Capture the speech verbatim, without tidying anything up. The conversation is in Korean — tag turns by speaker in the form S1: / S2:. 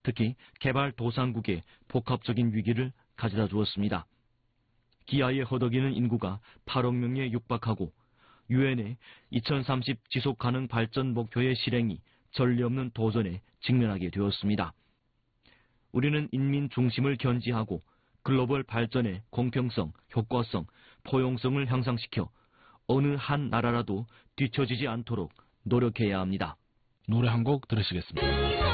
S1: 특히 개발도상국의 복합적인 위기를 가져다 주었습니다. 기아의 허덕이는 인구가 팔억 명에 육박하고 유엔의 이천삼십 지속가능 발전 목표의 실행이 전례 없는 도전에 직면하게 되었습니다. 우리는 인민 중심을 견지하고 글로벌 발전의 공평성, 효과성, 포용성을 향상시켜 어느 한 나라라도 뒤처지지 않도록 노력해야 합니다.
S2: 노래 한 곡 들으시겠습니다.